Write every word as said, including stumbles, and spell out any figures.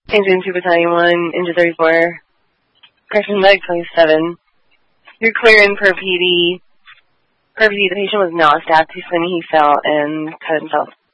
Engine two Battalion one, Engine thirty-four, correction medic twenty-seven. You're clear in per P D. Per P D, the patient was not stabbed too skinny, he fell and cut himself.